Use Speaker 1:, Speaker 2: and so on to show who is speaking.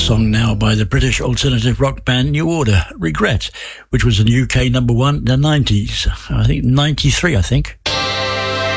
Speaker 1: song now by the British alternative rock band New Order, Regret, which was a UK number one in the 90s. I think 93, I think.